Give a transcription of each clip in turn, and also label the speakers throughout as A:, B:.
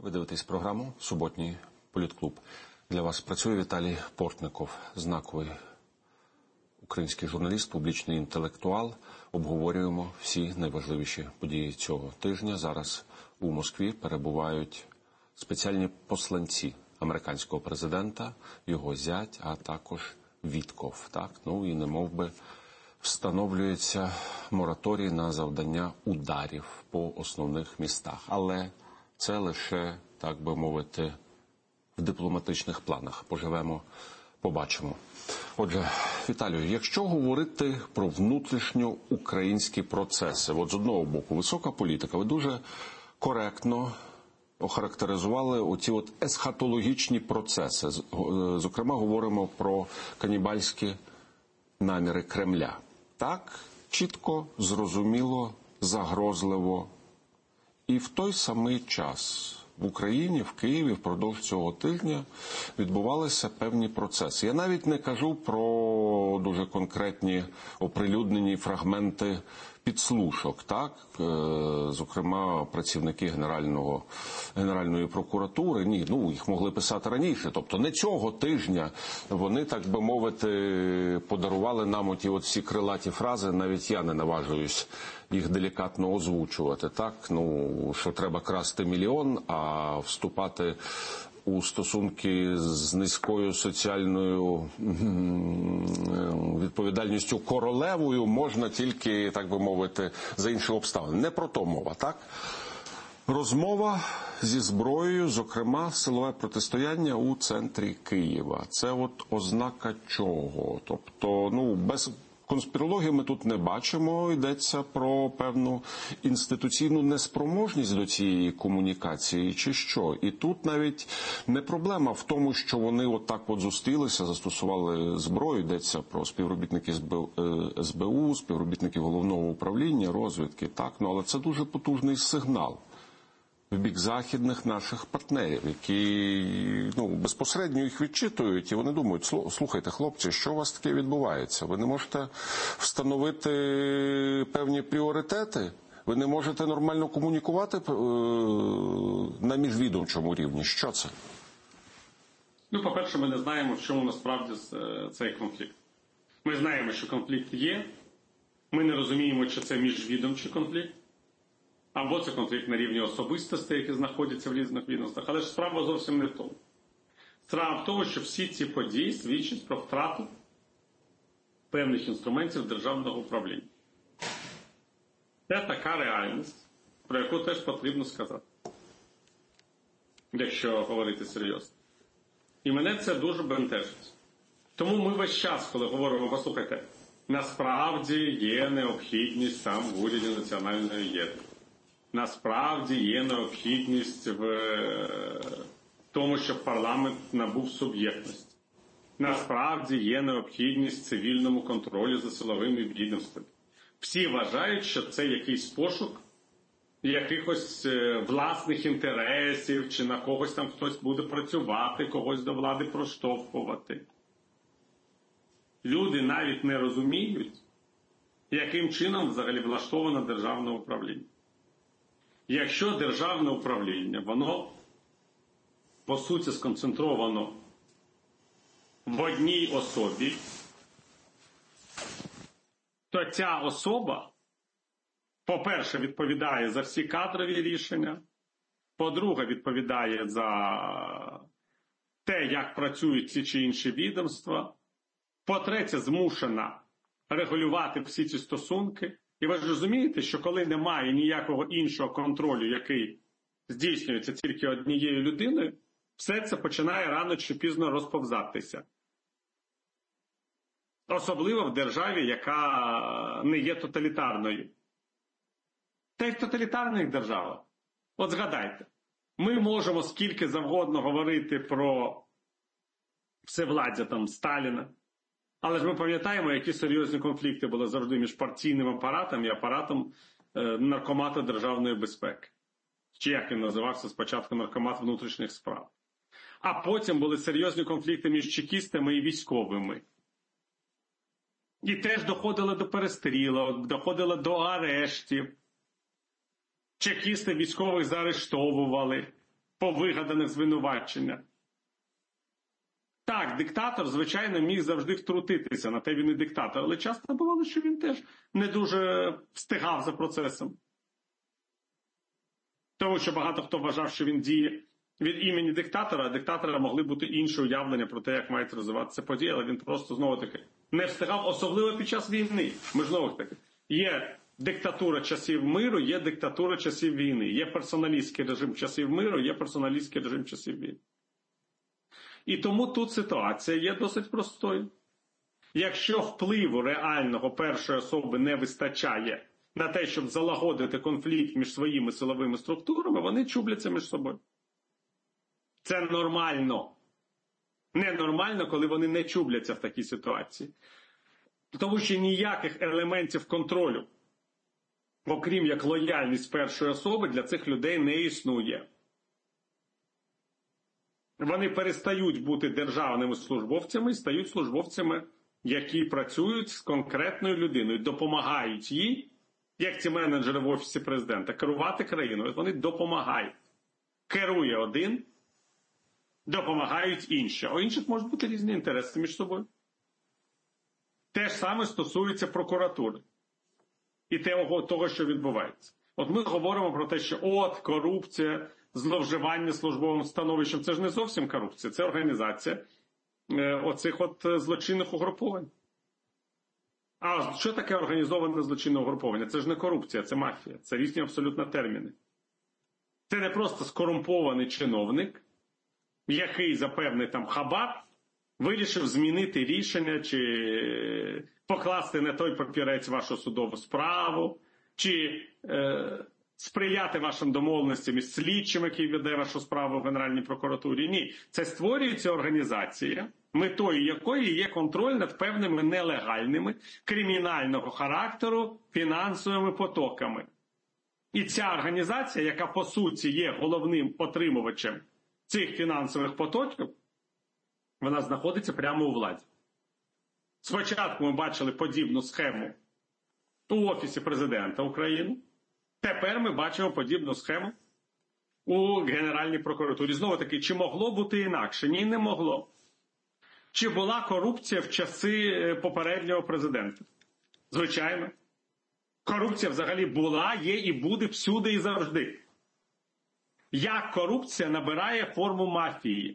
A: Ви дивитесь програму «Суботній політклуб». Для вас працює Віталій Портников, знаковий український журналіст, публічний інтелектуал. Обговорюємо всі найважливіші події цього тижня. Зараз у Москві перебувають спеціальні посланці американського президента, його зять, а також Вітков. І немовби встановлюється мораторій на завдання ударів по основних містах. Але це лише, так би мовити, в дипломатичних планах. Поживемо, побачимо. Отже, Віталію, якщо говорити про внутрішньоукраїнські процеси, з одного боку, висока політика, ви дуже коректно охарактеризували оці есхатологічні процеси. Зокрема, говоримо про канібальські наміри Кремля. Так, чітко, зрозуміло, загрозливо. І в той самий час в Україні, в Києві впродовж цього тижня відбувалися певні процеси. Я навіть не кажу про дуже конкретні оприлюднені фрагменти підслушок, зокрема працівники Генеральної прокуратури, їх могли писати раніше, тобто не цього тижня вони, так би мовити, подарували нам оті всі крилаті фрази, навіть я не наважуюсь їх делікатно озвучувати, що треба красти мільйон, а вступати у стосунки з низькою соціальною відповідальністю королевою можна тільки, так би мовити, за інші обставини. Не про то мова, так? Розмова зі зброєю, зокрема, силове протистояння у центрі Києва. Це ознака чого? Тобто, без конспірології ми тут не бачимо, йдеться про певну інституційну неспроможність до цієї комунікації, чи що. І тут навіть не проблема в тому, що вони зустрілися, застосували зброю, йдеться про співробітників СБУ, співробітників головного управління, розвідки, але це дуже потужний сигнал в бік західних наших партнерів, які безпосередньо їх відчитують, і вони думають: слухайте, хлопці, що у вас таке відбувається? Ви не можете встановити певні пріоритети? Ви не можете нормально комунікувати на міжвідомчому рівні? Що це?
B: По-перше, ми не знаємо, в чому насправді цей конфлікт. Ми знаємо, що конфлікт є, ми не розуміємо, чи це міжвідомчий конфлікт, або це конфлікт на рівні особистостей, які знаходяться в різних відомствах. Але ж справа зовсім не в тому. Справа в тому, що всі ці події свідчать про втрату певних інструментів державного управління. Це така реальність, про яку теж потрібно сказати, якщо говорити серйозно. І мене це дуже бентежить. Тому ми весь час, коли говоримо: послухайте, насправді є необхідність там в уряді національної єдності. Насправді є необхідність в тому, щоб парламент набув суб'єктності. Насправді є необхідність в цивільному контролі за силовими відомствами. Всі вважають, що це якийсь пошук якихось власних інтересів, чи на когось там хтось буде працювати, когось до влади проштовхувати. Люди навіть не розуміють, яким чином взагалі влаштоване державне управління. Якщо державне управління, воно, по суті, сконцентровано в одній особі, то ця особа, по-перше, відповідає за всі кадрові рішення, по-друге, відповідає за те, як працюють ці чи інші відомства, по-третє, змушена регулювати всі ці стосунки. І ви ж розумієте, що коли немає ніякого іншого контролю, який здійснюється тільки однією людиною, все це починає рано чи пізно розповзатися. Особливо в державі, яка не є тоталітарною. Та й в тоталітарних державах. Згадайте, ми можемо скільки завгодно говорити про всевладдя Сталіна, але ж ми пам'ятаємо, які серйозні конфлікти були завжди між партійним апаратом і апаратом Наркомату державної безпеки. Чи як він називався спочатку, Наркомат внутрішніх справ. А потім були серйозні конфлікти між чекістами і військовими. І теж доходило до перестрілок, доходило до арештів. Чекісти військових заарештовували. по вигаданих звинуваченнях. Так, диктатор, звичайно, міг завжди втрутитися, на те він і диктатор, але часто бувало, що він теж не дуже встигав за процесом. Тому що багато хто вважав, що він діє від імені диктатора, а диктатора могли бути інші уявлення про те, як мають розвиватися події, але він просто, знову-таки, не встигав, особливо під час війни. Ми знову-таки, є диктатура часів миру, є диктатура часів війни. Є персоналістський режим часів миру, є персоналістський режим часів війни. І тому тут ситуація є досить простою. Якщо впливу реального першої особи не вистачає на те, щоб залагодити конфлікт між своїми силовими структурами, вони чубляться між собою. Це нормально. Ненормально, коли вони не чубляться в такій ситуації. Тому що ніяких елементів контролю, окрім як лояльність першої особи, для цих людей не існує. Вони перестають бути державними службовцями і стають службовцями, які працюють з конкретною людиною, допомагають їй, як ці менеджери в Офісі Президента, керувати країною. Вони допомагають. Керує один, допомагають інші. А у інших можуть бути різні інтереси між собою. Те ж саме стосується прокуратури і того, що відбувається. От ми говоримо про те, що корупція, зловживання службовим становищем – це ж не зовсім корупція, це організація оцих злочинних угруповань. А що таке організоване злочинне угруповання? Це ж не корупція, це мафія, це різні абсолютно терміни. Це не просто скорумпований чиновник, який за певний хабар вирішив змінити рішення, чи покласти не той папірець вашу судову справу, чи сприяти вашим домовленостям із слідчим, який веде вашу справу в Генеральній прокуратурі. Ні, це створюється організація, метою якої є контроль над певними нелегальними, кримінального характеру, фінансовими потоками. І ця організація, яка по суті є головним отримувачем цих фінансових потоків, вона знаходиться прямо у владі. Спочатку ми бачили подібну схему у Офісі Президента України. Тепер ми бачимо подібну схему у Генеральній прокуратурі. Знову-таки, чи могло бути інакше? Ні, не могло. Чи була корупція в часи попереднього президента? Звичайно. Корупція взагалі була, є і буде всюди і завжди. Як корупція набирає форму мафії?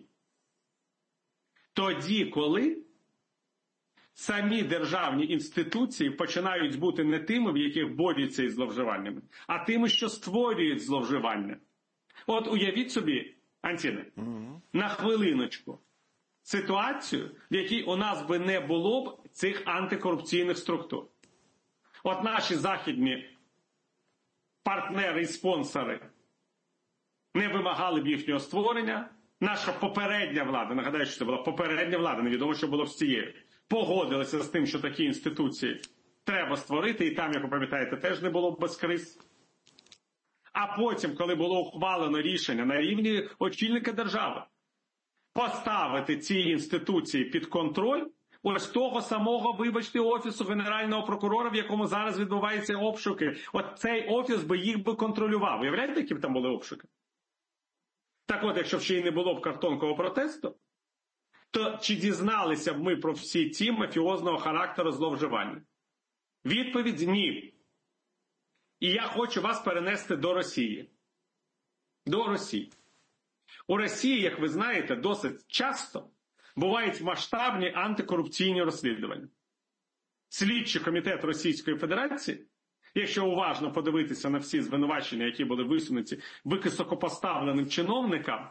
B: Тоді, коли самі державні інституції починають бути не тими, в яких борються із зловживаннями, а тими, що створюють зловживання. От уявіть собі, Антіне, на хвилиночку, ситуацію, в якій у нас би не було б цих антикорупційних структур. От наші західні партнери і спонсори не вимагали б їхнього створення. Наша попередня влада, нагадаю, що це була попередня влада, невідомо, що було б з цією, погодилися з тим, що такі інституції треба створити, і там, як ви пам'ятаєте, теж не було б без криз. А потім, коли було ухвалено рішення на рівні очільника держави поставити ці інституції під контроль, ось того самого, вибачте, Офісу Генерального прокурора, в якому зараз відбуваються обшуки, от цей офіс би їх контролював. Уявляєте, які б там були обшуки? Так от, якщо б ще й не було б картонкового протесту, то чи дізналися б ми про всі ті мафіозного характеру зловживання? Відповідь – ні. І я хочу вас перенести до Росії. До Росії. У Росії, як ви знаєте, досить часто бувають масштабні антикорупційні розслідування. Слідчий комітет Російської Федерації, якщо уважно подивитися на всі звинувачення, які були висунуті високопоставленим чиновникам,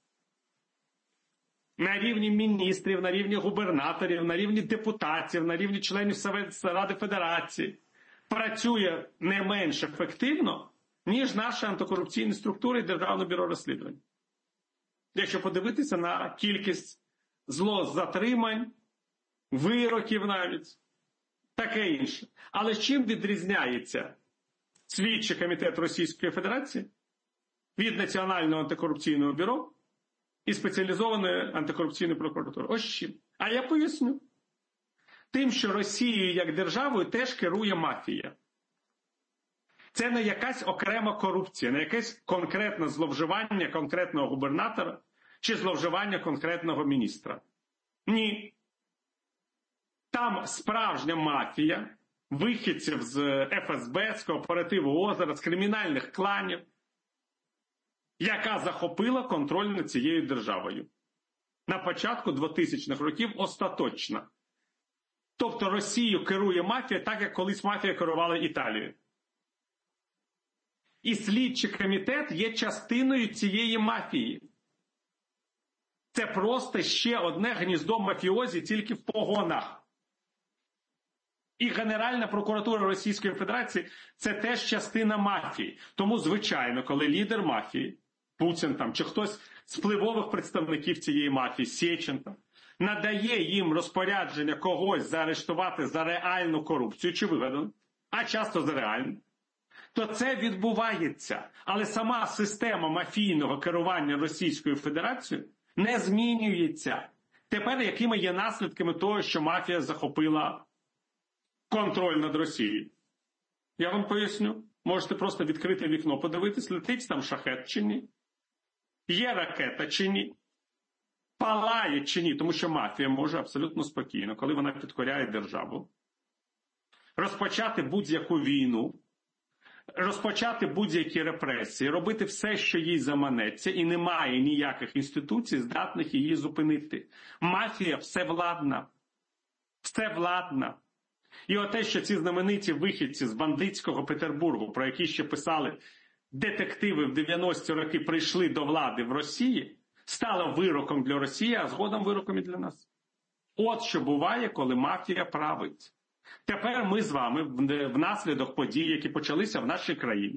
B: на рівні міністрів, на рівні губернаторів, на рівні депутатів, на рівні членів Ради Федерації, працює не менш ефективно, ніж наші антикорупційні структури і Державне бюро розслідувань. Якщо подивитися на кількість злозатримань, вироків навіть, таке інше. Але чим відрізняється слідчий комітет Російської Федерації від Національного антикорупційного бюро і спеціалізованої антикорупційної прокуратури? Ось чим. А я поясню. Тим, що Росією як державою теж керує мафія. Це не якась окрема корупція, не якесь конкретне зловживання конкретного губернатора чи зловживання конкретного міністра. Ні. Там справжня мафія, вихідців з ФСБ, з кооперативу «Озеро», з кримінальних кланів, яка захопила контроль над цією державою. На початку 2000-х років остаточно. Тобто Росією керує мафія так, як колись мафія керувала Італією. І слідчий комітет є частиною цієї мафії. Це просто ще одне гніздо мафіозі тільки в погонах. І Генеральна прокуратура Російської Федерації – це теж частина мафії. Тому, звичайно, коли лідер мафії, Путін там, чи хтось з впливових представників цієї мафії, Сєчин там, надає їм розпорядження когось заарештувати за реальну корупцію чи вигадану, а часто за реальну, то це відбувається. Але сама система мафійного керування Російською Федерацією не змінюється. Тепер якими є наслідками того, що мафія захопила контроль над Росією? Я вам поясню. Можете просто відкрити вікно, подивитись, летить там шахет чи ні, є ракета чи ні, палає чи ні, тому що мафія може абсолютно спокійно, коли вона підкоряє державу, розпочати будь-яку війну, розпочати будь-які репресії, робити все, що їй заманеться, і немає ніяких інституцій, здатних її зупинити. Мафія всевладна. Всевладна. І оте, що ці знамениті вихідці з бандитського Петербургу, про які ще писали детективи в 90-ті роки, прийшли до влади в Росії, стало вироком для Росії, а згодом вироком і для нас. От що буває, коли мафія править. Тепер ми з вами внаслідок подій, які почалися в нашій країні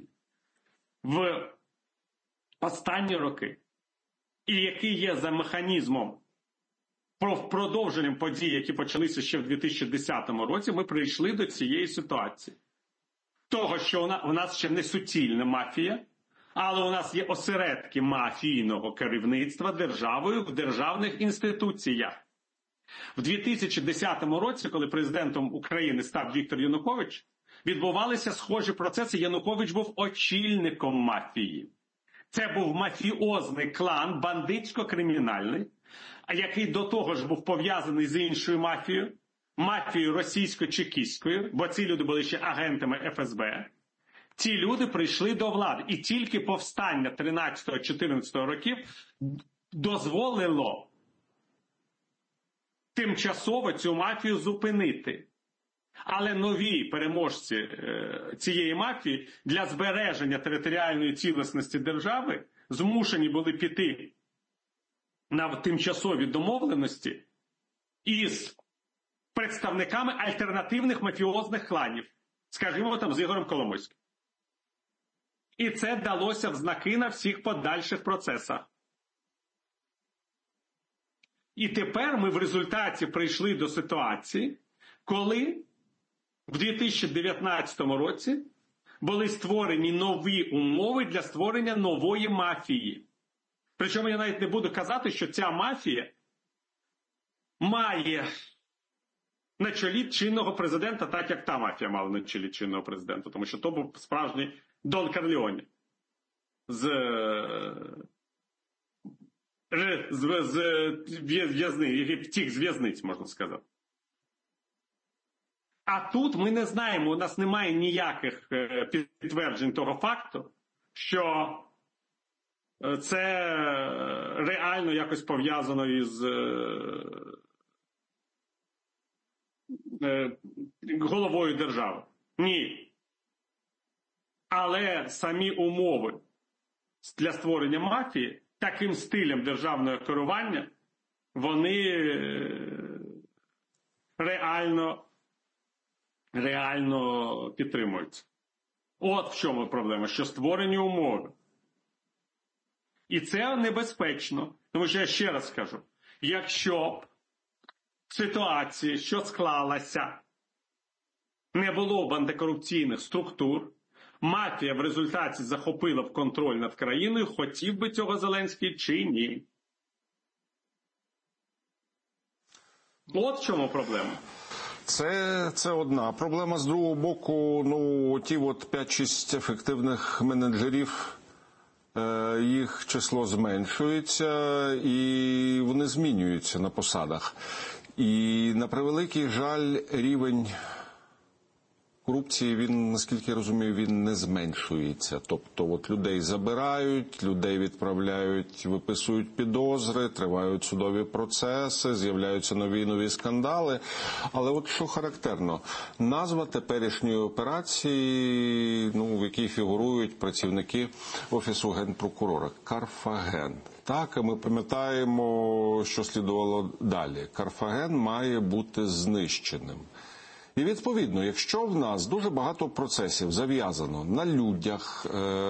B: в останні роки, і які є за механізмом продовженням подій, які почалися ще в 2010 році, ми прийшли до цієї ситуації. Того, що у нас ще не суцільна мафія, але у нас є осередки мафійного керівництва державою в державних інституціях. В 2010 році, коли президентом України став Віктор Янукович, відбувалися схожі процеси. Янукович був очільником мафії. Це був мафіозний клан, бандитсько-кримінальний, який до того ж був пов'язаний з іншою мафією, мафією російсько-чекістською, бо ці люди були ще агентами ФСБ. Ці люди прийшли до влади. І тільки повстання 13-14 років дозволило тимчасово цю мафію зупинити. Але нові переможці цієї мафії для збереження територіальної цілісності держави змушені були піти на тимчасові домовленості із представниками альтернативних мафіозних кланів, скажімо, там з Ігорем Коломойським. І це далося в знаки на всіх подальших процесах. І тепер ми в результаті прийшли до ситуації, коли в 2019 році були створені нові умови для створення нової мафії. Причому я навіть не буду казати, що ця мафія має на чолі чинного президента, так як та мафія мала на чолі чинного президента, тому що то був справжній Дон Корлеоне з в'язниць, який втік з в'язниць, можна сказати. А тут ми не знаємо, у нас немає ніяких підтверджень того факту, що це реально якось пов'язано із головою держави. Ні. Але самі умови для створення мафії таким стилем державного керування, вони реально підтримуються. От в чому проблема, що створені умови. І це небезпечно, тому що я ще раз скажу, якщо в ситуації, що склалася, не було б антикорупційних структур, мафія в результаті захопила б контроль над країною, хотів би цього Зеленський чи ні. От в чому проблема.
A: Це одна проблема. З другого боку, ті 5-6 ефективних менеджерів, їх число зменшується і вони змінюються на посадах. І на превеликий жаль, рівень корупції, він, наскільки я розумію, він не зменшується. Тобто людей забирають, людей відправляють, виписують підозри, тривають судові процеси, з'являються нові скандали. Але що характерно, назва теперішньої операції, в якій фігурують працівники Офісу Генпрокурора – Карфаген. Так, і ми пам'ятаємо, що слідувало далі. Карфаген має бути знищеним. І відповідно, якщо в нас дуже багато процесів зав'язано на людях,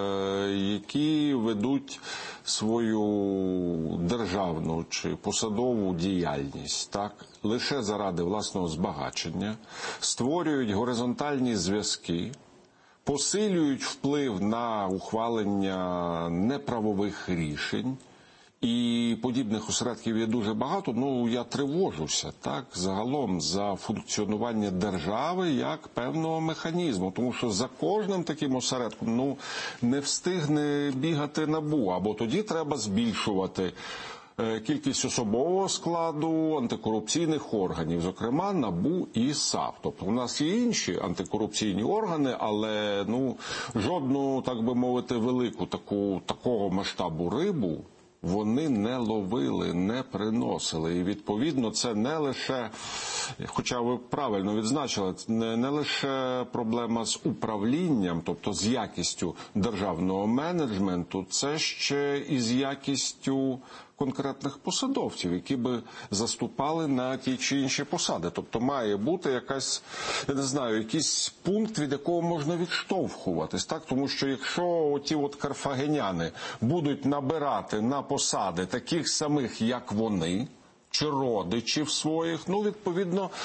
A: які ведуть свою державну чи посадову діяльність, так, лише заради власного збагачення, створюють горизонтальні зв'язки, посилюють вплив на ухвалення неправових рішень, і подібних осередків є дуже багато, я тривожуся, так, загалом за функціонування держави як певного механізму, тому що за кожним таким осередком, не встигне бігати НАБУ, або тоді треба збільшувати кількість особового складу антикорупційних органів, зокрема НАБУ і САП. Тобто у нас є інші антикорупційні органи, але, жодну, так би мовити, велику такого масштабу рибу вони не ловили, не приносили. І, відповідно, це не лише, хоча ви правильно відзначили, не лише проблема з управлінням, тобто з якістю державного менеджменту, це ще і з якістю конкретних посадовців, які би заступали на ті чи інші посади. Тобто має бути якийсь пункт, від якого можна відштовхуватись, так? Тому що якщо ті карфагеняни будуть набирати на посади таких самих, як вони, чи родичів своїх, відповідно,